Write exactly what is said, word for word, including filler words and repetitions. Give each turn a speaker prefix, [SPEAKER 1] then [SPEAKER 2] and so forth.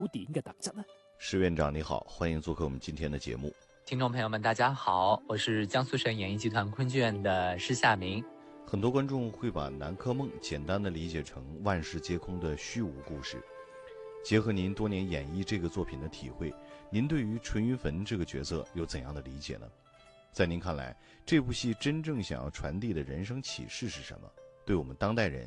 [SPEAKER 1] 點嘅特質呢？
[SPEAKER 2] 石院長你好，歡迎做客我們今天的節目。
[SPEAKER 3] 聽眾朋友們大家好，我是江蘇省演藝集團昆劇院的施夏明。
[SPEAKER 2] 很多觀眾會把南柯夢簡單的理解成萬事皆空的虛無故事。結合您多年演繹這個作品的體會，您對於淳於汾這個角色有怎樣的理解呢？在您看來，這部戲真正想要傳遞的人生啟示是什麼？對我們當代人